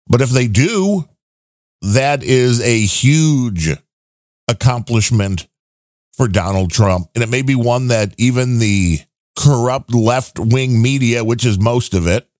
But if they do, that is a huge accomplishment for Donald Trump. And it may be one that even the corrupt left-wing media, which is most of it,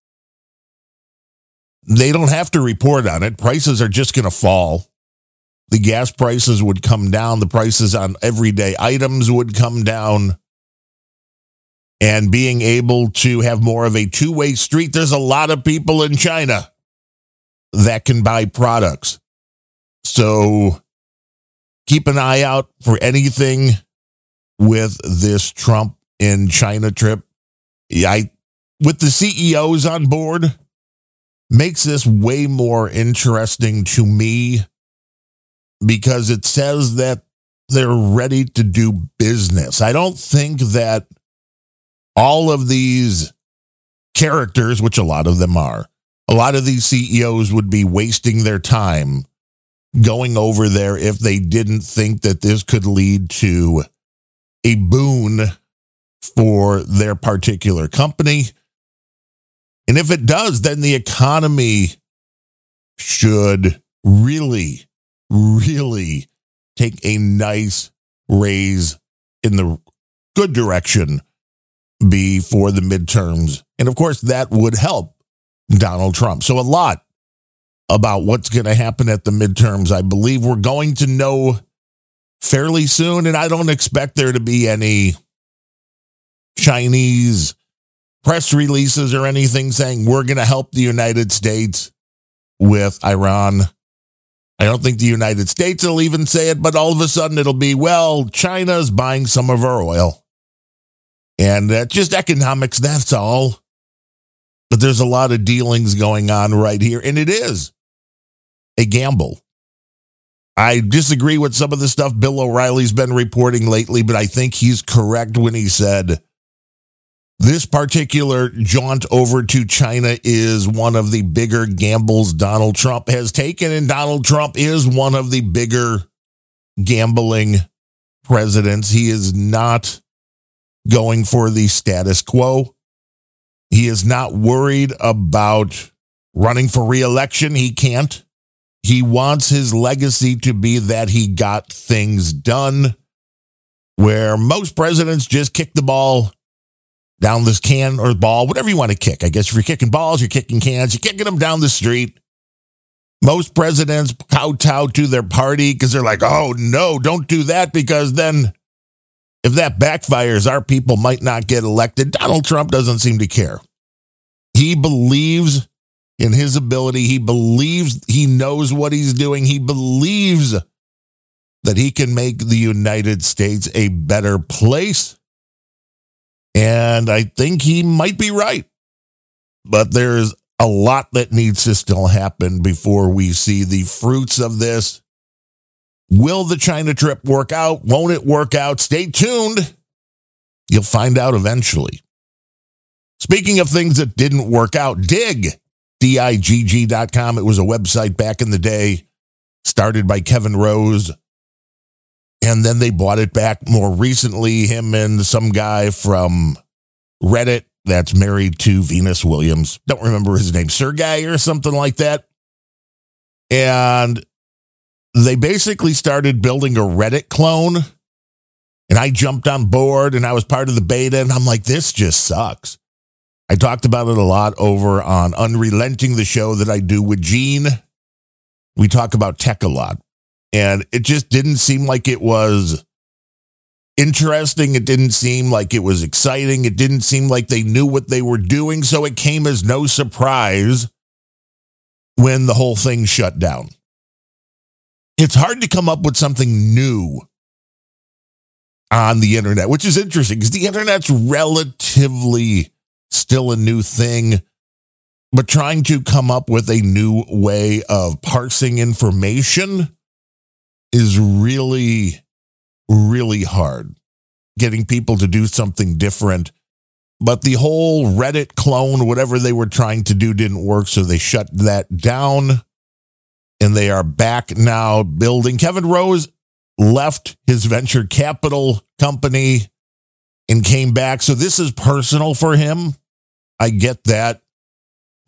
they don't have to report on it. Prices are just going to fall. The gas prices would come down. The prices on everyday items would come down. And being able to have more of a two-way street, there's a lot of people in China that can buy products. So keep an eye out for anything with this Trump in China trip. With the CEOs on board, makes this way more interesting to me because it says that they're ready to do business. I don't think that all of these characters, which a lot of them are, a lot of these CEOs would be wasting their time going over there if they didn't think that this could lead to a boon for their particular company. And if it does, then the economy should really, really take a nice raise in the good direction before the midterms. And of course, that would help Donald Trump. So a lot about what's going to happen at the midterms. I believe we're going to know fairly soon, and I don't expect there to be any Chinese press releases or anything saying we're going to help the United States with Iran. I don't think the United States will even say it, but all of a sudden it'll be, well, China's buying some of our oil. And that's just economics, that's all. But there's a lot of dealings going on right here, and it is a gamble. I disagree with some of the stuff Bill O'Reilly's been reporting lately, but I think he's correct when he said this particular jaunt over to China is one of the bigger gambles Donald Trump has taken, and Donald Trump is one of the bigger gambling presidents. He is not going for the status quo. He is not worried about running for re-election. He can't. He wants his legacy to be that he got things done, where most presidents just kick the ball down this can or ball, whatever you want to kick. I guess if you're kicking balls, you're kicking cans, you're kicking them down the street. Most presidents kowtow to their party because they're like, oh, no, don't do that, because then if that backfires, our people might not get elected. Donald Trump doesn't seem to care. He believes in his ability. He believes he knows what he's doing. He believes that he can make the United States a better place. And I think he might be right. But there's a lot that needs to still happen before we see the fruits of this. Will the China trip work out? Won't it work out? Stay tuned. You'll find out eventually. Speaking of things that didn't work out, Digg.com. It was a website back in the day, started by Kevin Rose. And then they bought it back more recently, him and some guy from Reddit that's married to Venus Williams. Don't remember his name, Sergey or something like that. And they basically started building a Reddit clone. And I jumped on board and I was part of the beta. And I'm like, this just sucks. I talked about it a lot over on Unrelenting, the show that I do with Gene. We talk about tech a lot. And it just didn't seem like it was interesting. It didn't seem like it was exciting. It didn't seem like they knew what they were doing. So it came as no surprise when the whole thing shut down. It's hard to come up with something new on the internet, which is interesting because the internet's relatively still a new thing. But trying to come up with a new way of parsing information is really, really hard. Getting people to do something different. But the whole Reddit clone, whatever they were trying to do, didn't work, so they shut that down. And they are back now building. Kevin Rose left his venture capital company and came back. So this is personal for him. I get that.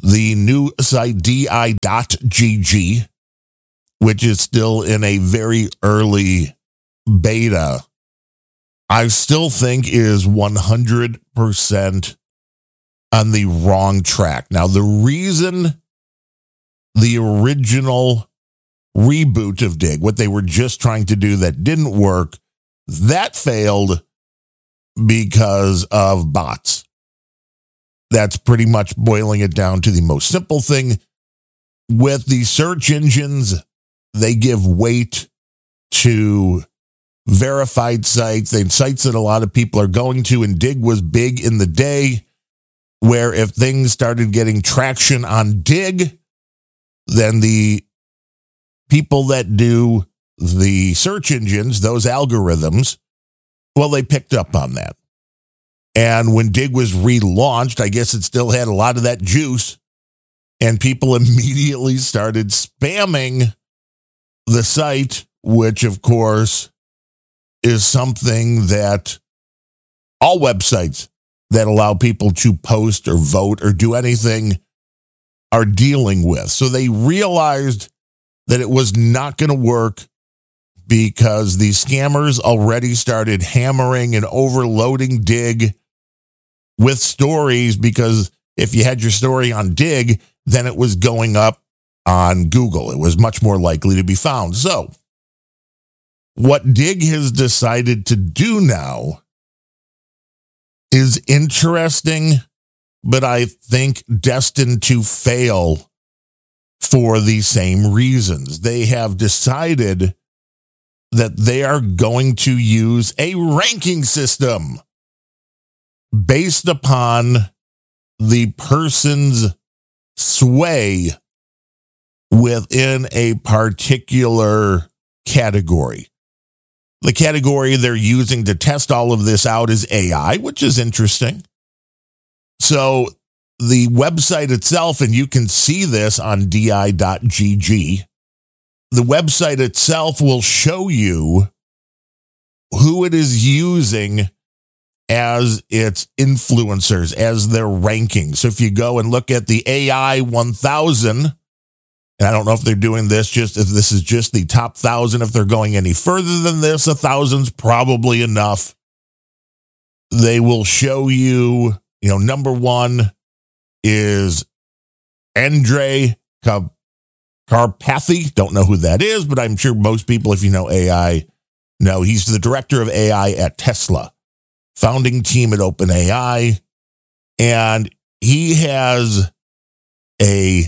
the new site di.gg, which is still in a very early beta, I still think is 100% on the wrong track. Now, the reason the original reboot of Dig, what they were just trying to do that didn't work, that failed because of bots. That's pretty much boiling it down to the most simple thing. With the search engines, they give weight to verified sites, sites that a lot of people are going to, and Dig was big in the day, where if things started getting traction on Dig, then the people that do the search engines, those algorithms, well, they picked up on that. And when Dig was relaunched, I guess it still had a lot of that juice, and people immediately started spamming the site, which, of course, is something that all websites that allow people to post or vote or do anything are dealing with. So they realized that it was not going to work because the scammers already started hammering and overloading Dig with stories, because if you had your story on Dig, then it was going up on Google. It was much more likely to be found. So what Dig has decided to do now is interesting, but I think destined to fail for the same reasons. They have decided that they are going to use a ranking system based upon the person's sway within a particular category. The category they're using to test all of this out is AI, which is interesting. So the website itself, and you can see this on di.gg, the website itself will show you who it is using as its influencers, as their rankings. So if you go and look at the AI 1000, and I don't know if they're doing this, just if this is just the top 1,000, if they're going any further than this, 1,000's probably enough. They will show you, number one is Andrej Karpathy. Don't know who that is, but I'm sure most people, if you know AI, know he's the director of AI at Tesla, founding team at OpenAI, and he has a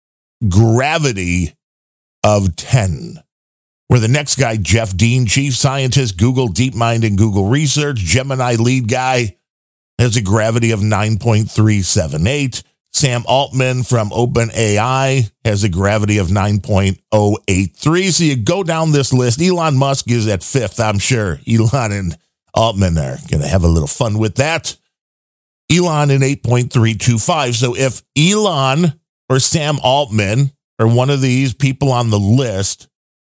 gravity of 10. Where the next guy, Jeff Dean, chief scientist, Google DeepMind and Google Research, Gemini lead guy, has a gravity of 9.378. Sam Altman from OpenAI has a gravity of 9.083. So you go down this list. Elon Musk is at 5th, I'm sure. Elon and Altman are going to have a little fun with that. Elon in 8.325. So if Elon or Sam Altman or one of these people on the list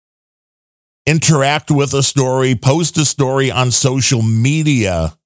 interact with a story, post a story on social media,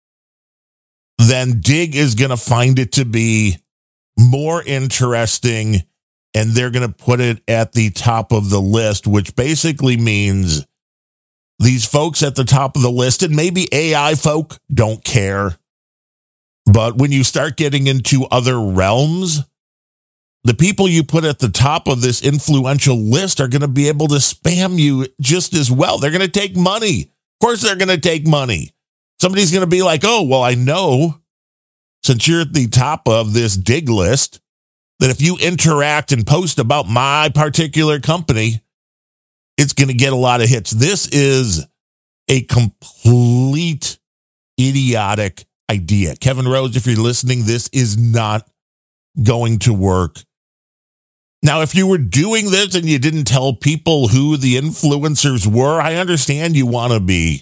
then Dig is going to find it to be more interesting, and they're going to put it at the top of the list, which basically means these folks at the top of the list, and maybe AI folk, don't care. But when you start getting into other realms, the people you put at the top of this influential list are going to be able to spam you just as well. They're going to take money. Of course, they're going to take money. Somebody's going to be like, oh, well, I know, since you're at the top of this Dig list, that if you interact and post about my particular company, it's going to get a lot of hits. This is a complete idiotic idea. Kevin Rose, if you're listening, this is not going to work. Now, if you were doing this and you didn't tell people who the influencers were, I understand you want to be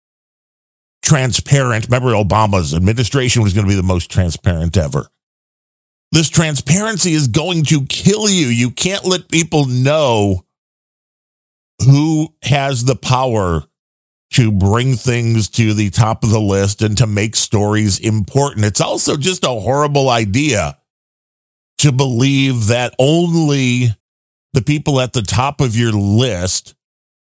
transparent. Remember, Obama's administration was going to be the most transparent ever. This transparency is going to kill you. You can't let people know who has the power to bring things to the top of the list and to make stories important. It's also just a horrible idea to believe that only the people at the top of your list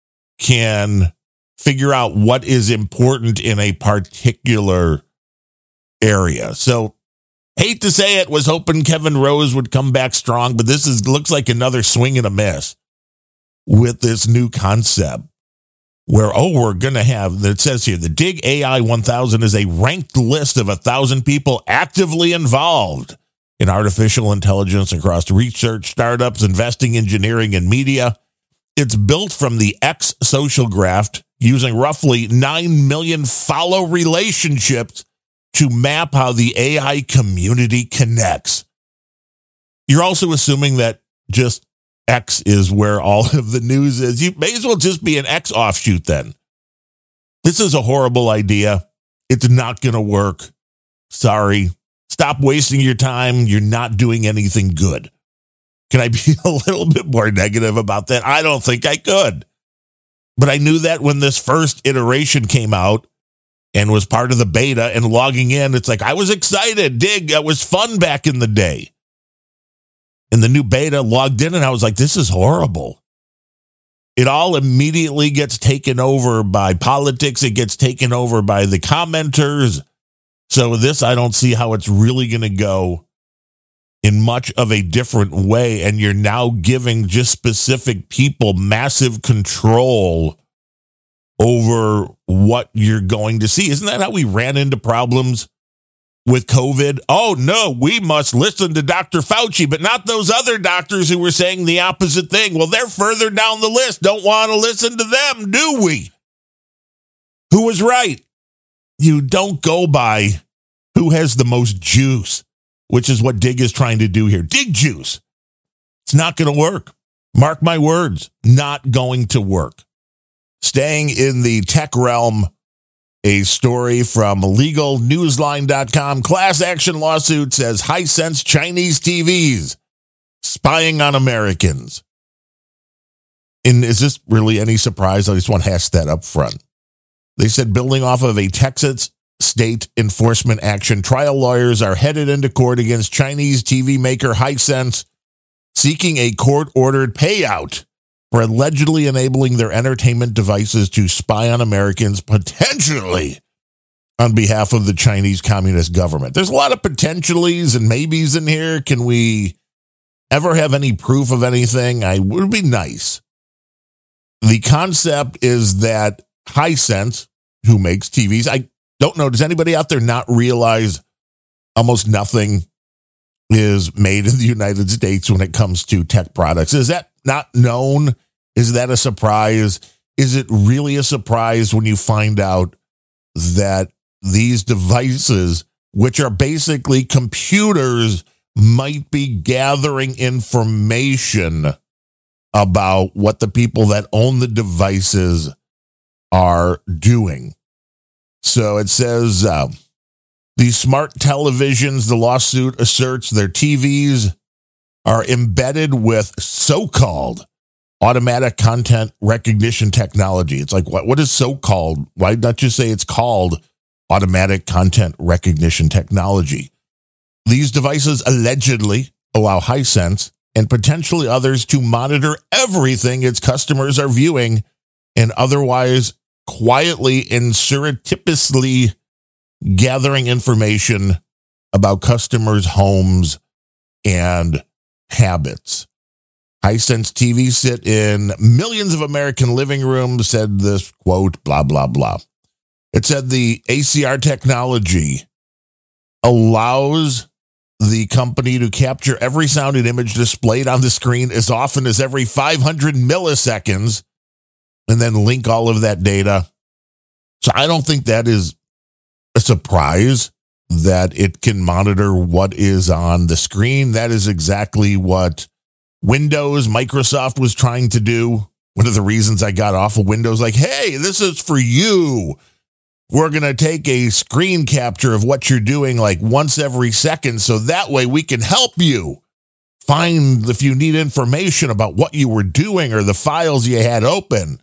can figure out what is important in a particular area. So, hate to say it, was hoping Kevin Rose would come back strong, but looks like another swing and a miss with this new concept where, we're going to have, it says here, the Dig AI 1000 is a ranked list of 1,000 people actively involved in artificial intelligence across research, startups, investing, engineering, and media. It's built from the X social graph using roughly 9 million follow relationships to map how the AI community connects. You're also assuming that just X is where all of the news is. You may as well just be an X offshoot then. This is a horrible idea. It's not going to work. Sorry. Stop wasting your time. You're not doing anything good. Can I be a little bit more negative about that? I don't think I could. But I knew that when this first iteration came out and was part of the beta and logging in, it's like I was excited. Dig, that was fun back in the day. And the new beta logged in and I was like, this is horrible. It all immediately gets taken over by politics. It gets taken over by the commenters. So this, I don't see how it's really going to go in much of a different way. And you're now giving just specific people massive control over what you're going to see. Isn't that how we ran into problems with COVID? Oh, no, we must listen to Dr. Fauci, but not those other doctors who were saying the opposite thing. Well, they're further down the list. Don't want to listen to them, do we? Who was right? You don't go by who has the most juice, which is what Dig is trying to do here. Dig juice. It's not going to work. Mark my words, not going to work. Staying in the tech realm, a story from LegalNewsline.com. Class action lawsuit says Hisense Chinese TVs spying on Americans. And is this really any surprise? I just want to hash that up front. They said building off of a Texas state enforcement action, trial lawyers are headed into court against Chinese TV maker Hisense, seeking a court-ordered payout for allegedly enabling their entertainment devices to spy on Americans, potentially on behalf of the Chinese Communist government. There's a lot of potentiallys and maybes in here. Can we ever have any proof of anything? It would be nice. The concept is that Hisense, who makes TVs, I don't know, does anybody out there not realize almost nothing is made in the United States when it comes to tech products? Is that not known? Is that a surprise? Is it really a surprise when you find out that these devices, which are basically computers, might be gathering information about what the people that own the devices are doing? So it says these smart televisions, the lawsuit asserts their TVs are embedded with so-called automatic content recognition technology. It's like, what is so-called? Why not just say it's called automatic content recognition technology? These devices allegedly allow Hisense and potentially others to monitor everything its customers are viewing and otherwise quietly and surreptitiously gathering information about customers' homes and habits. Hisense TVs sit in millions of American living rooms, said this quote, blah, blah, blah. It said the ACR technology allows the company to capture every sound and image displayed on the screen as often as every 500 milliseconds and then link all of that data. So I don't think that is a surprise that it can monitor what is on the screen. That is exactly what Windows, Microsoft was trying to do. One of the reasons I got off of Windows, like, hey, this is for you. We're going to take a screen capture of what you're doing like once every second. So that way we can help you find if you need information about what you were doing or the files you had open.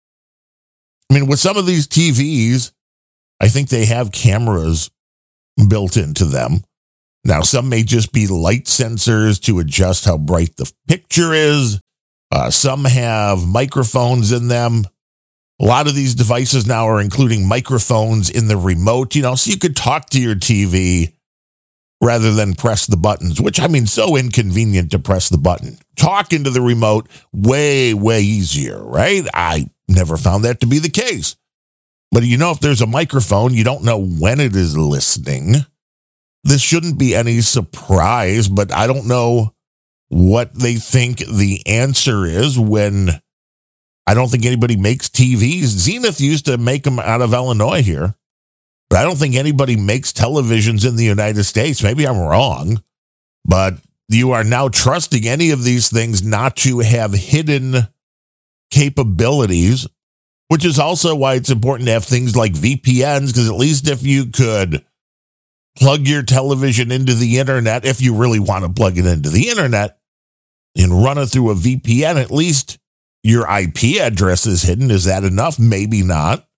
I mean, with some of these TVs, I think they have cameras built into them. Now, some may just be light sensors to adjust how bright the picture is. Some have microphones in them. A lot of these devices now are including microphones in the remote, so you could talk to your TV rather than press the buttons, which, so inconvenient to press the button. Talk into the remote, way, way easier, right? I never found that to be the case. But if there's a microphone, you don't know when it is listening. This shouldn't be any surprise, but I don't know what they think the answer is when I don't think anybody makes TVs. Zenith used to make them out of Illinois here, but I don't think anybody makes televisions in the United States. Maybe I'm wrong, but you are now trusting any of these things not to have hidden capabilities, which is also why it's important to have things like VPNs, because at least if you could plug your television into the internet, if you really want to plug it into the internet and run it through a VPN, at least your IP address is hidden. Is that enough? Maybe not.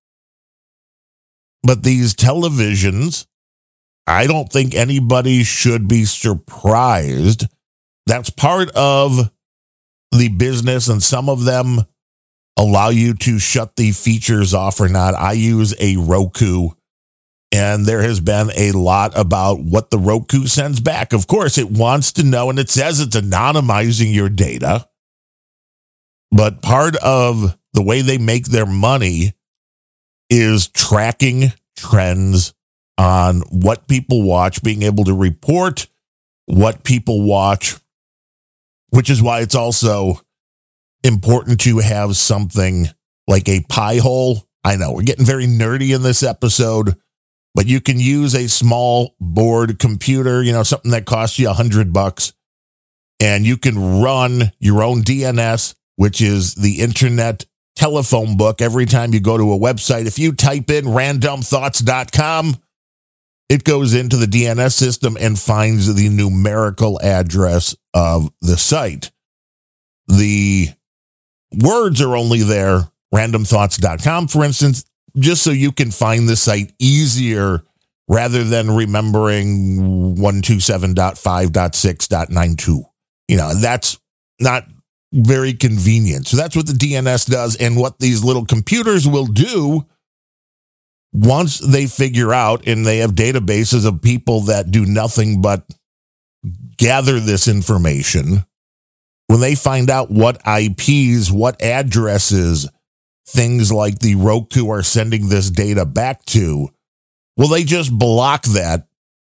But these televisions, I don't think anybody should be surprised. That's part of the business, and some of them allow you to shut the features off or not. I use a Roku, and there has been a lot about what the Roku sends back. Of course, it wants to know, and it says it's anonymizing your data. But part of the way they make their money is tracking trends on what people watch, being able to report what people watch, which is why it's also important to have something like a Pi-hole. I know we're getting very nerdy in this episode, but you can use a small board computer, something that costs you $100, and you can run your own DNS, which is the Internet Telephone Book. Every time you go to a website, if you type in randomthoughts.com, it goes into the DNS system and finds the numerical address of the site. The words are only there, randomthoughts.com, for instance, just so you can find the site easier rather than remembering 127.5.6.92. That's not very convenient. So that's what the DNS does, and what these little computers will do once they figure out, and they have databases of people that do nothing but gather this information. When they find out what IPs, what addresses, things like the Roku are sending this data back to, well, they just block that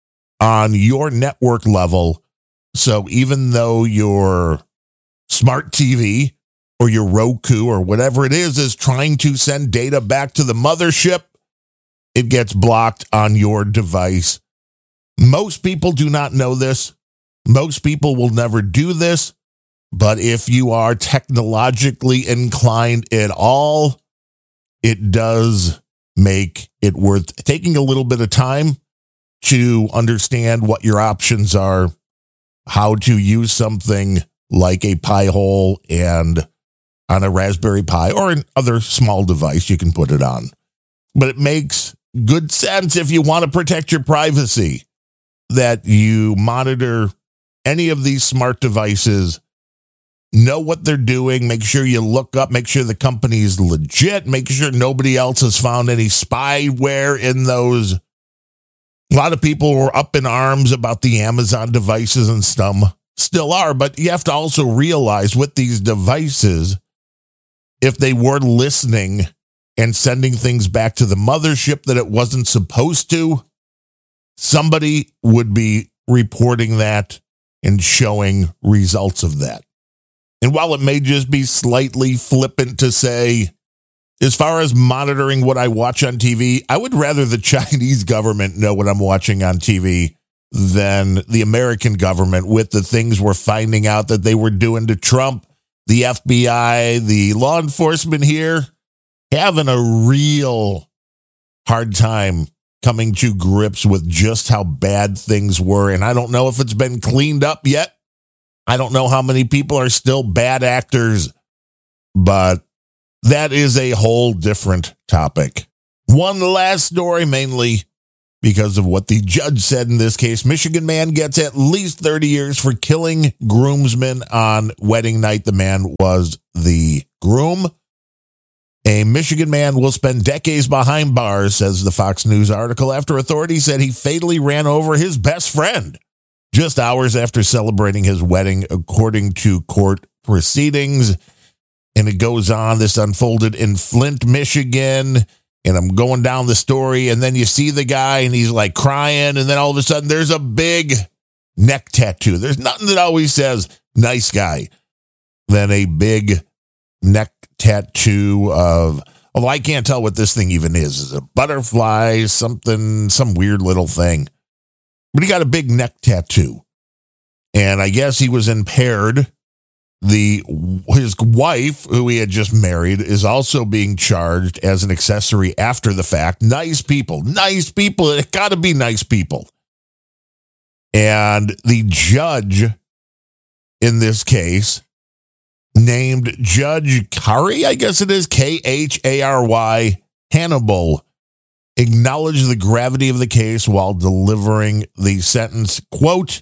on your network level. So even though your smart TV or your Roku or whatever it is trying to send data back to the mothership, it gets blocked on your device. Most people do not know this. Most people will never do this. But if you are technologically inclined at all, it does make it worth taking a little bit of time to understand what your options are, how to use something like a Pi-hole, and on a Raspberry Pi or an other small device you can put it on. But it makes good sense if you want to protect your privacy that you monitor any of these smart devices, know what they're doing, make sure you look up, make sure the company is legit, make sure nobody else has found any spyware in those. A lot of people were up in arms about the Amazon devices, and some still are, but you have to also realize with these devices, if they were listening and sending things back to the mothership that it wasn't supposed to, somebody would be reporting that and showing results of that. And while it may just be slightly flippant to say, as far as monitoring what I watch on TV, I would rather the Chinese government know what I'm watching on TV than the American government, with the things we're finding out that they were doing to Trump. The FBI, the law enforcement here, having a real hard time coming to grips with just how bad things were. And I don't know if it's been cleaned up yet. I don't know how many people are still bad actors, but that is a whole different topic. One last story, mainly because of what the judge said in this case. Michigan man gets at least 30 years for killing groomsmen on wedding night. The man was the groom. A Michigan man will spend decades behind bars, says the Fox News article, after authorities said he fatally ran over his best friend just hours after celebrating his wedding, according to court proceedings. And it goes on. This unfolded in Flint, Michigan. And I'm going down the story, and then you see the guy, and he's like crying, and then all of a sudden there's a big neck tattoo. There's nothing that always says nice guy than a big neck tattoo of, although I can't tell what this thing even is. Is it a butterfly, something, some weird little thing? But he got a big neck tattoo. And I guess he was impaired. His wife, who he had just married, is also being charged as an accessory after the fact. Nice people. It got to be nice people. And the judge in this case, named Judge Khary, I guess it is, Khary, Hannibal, acknowledged the gravity of the case while delivering the sentence. Quote,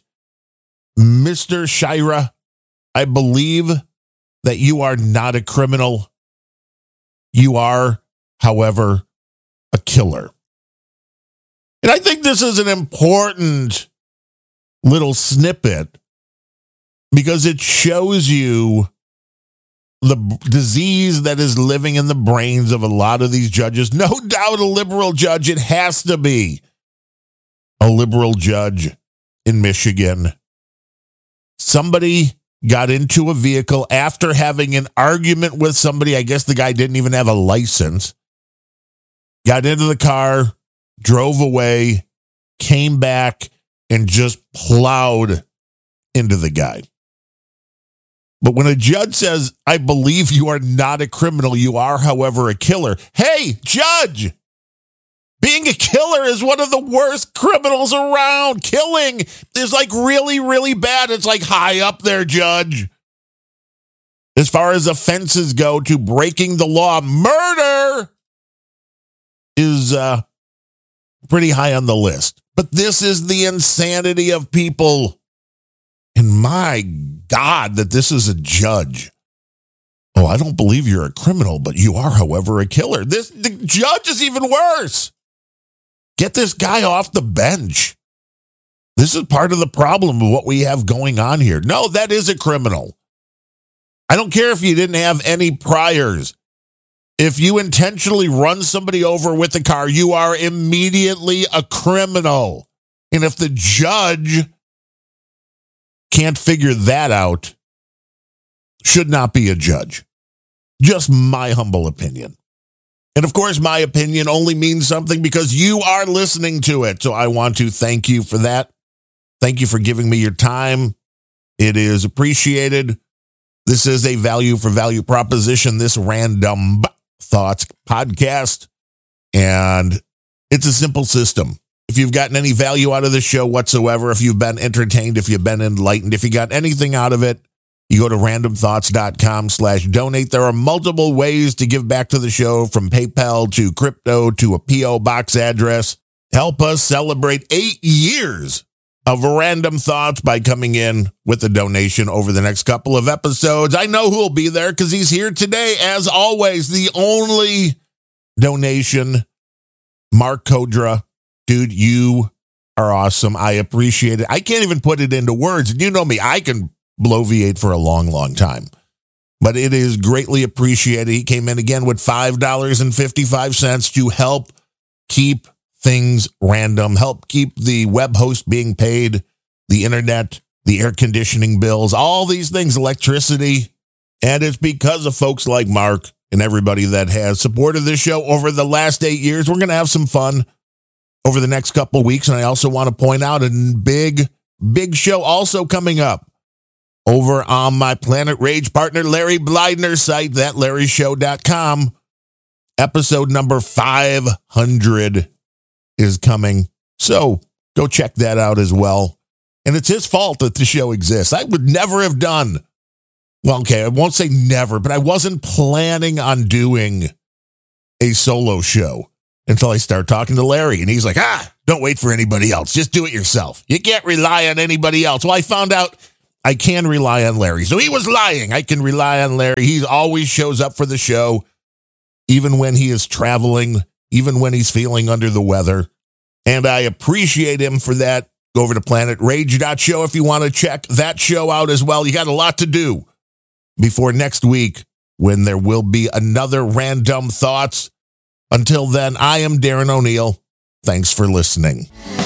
Mr. Shira, I believe that you are not a criminal. You are, however, a killer. And I think this is an important little snippet because it shows you the disease that is living in the brains of a lot of these judges. No doubt a liberal judge. It has to be a liberal judge in Michigan. Somebody got into a vehicle after having an argument with somebody. I guess the guy didn't even have a license. Got into the car, drove away, came back, and just plowed into the guy. But when a judge says, I believe you are not a criminal, you are, however, a killer. Hey, judge, being a killer is one of the worst criminals around. Killing is like really, really bad. It's like high up there, judge. As far as offenses go to breaking the law, murder is pretty high on the list. But this is the insanity of people. And my God, that this is a judge. Oh, I don't believe you're a criminal, but you are, however, a killer. The judge is even worse. Get this guy off the bench. This is part of the problem of what we have going on here. No, that is a criminal. I don't care if you didn't have any priors. If you intentionally run somebody over with a car, you are immediately a criminal. And if the judge can't figure that out, should not be a judge. Just my humble opinion. And of course, my opinion only means something because you are listening to it. So I want to thank you for that. Thank you for giving me your time. It is appreciated. This is a value for value proposition, this Random Thoughts podcast. And it's a simple system. If you've gotten any value out of the show whatsoever, if you've been entertained, if you've been enlightened, if you got anything out of it, you go to randomthoughts.com/donate. There are multiple ways to give back to the show, from PayPal to crypto to a P.O. box address. Help us celebrate 8 years of Random Thoughts by coming in with a donation over the next couple of episodes. I know who will be there because he's here today. As always, the only donation, Mark Kodra. Dude, you are awesome. I appreciate it. I can't even put it into words. And you know me, I can bloviate for a long, long time. But it is greatly appreciated. He came in again with $5.55 to help keep things random, help keep the web host being paid, the internet, the air conditioning bills, all these things, electricity. And it's because of folks like Mark and everybody that has supported this show over the last 8 years. We're going to have some fun over the next couple of weeks. And I also want to point out a big show also coming up over on my Planet Rage partner, Larry Blydner's site, thatlarryshow.com. Episode number 500 is coming. So go check that out as well. And it's his fault that the show exists. I would never have done, well, okay, I won't say never, but I wasn't planning on doing a solo show. until I start talking to Larry. And he's like, don't wait for anybody else. Just do it yourself. You can't rely on anybody else. Well, I found out I can rely on Larry. So he was lying. I can rely on Larry. He always shows up for the show, even when he is traveling, even when he's feeling under the weather. And I appreciate him for that. Go over to planetrage.show if you want to check that show out as well. You got a lot to do before next week when there will be another Random Thoughts. Until then, I am Darren O'Neill. Thanks for listening.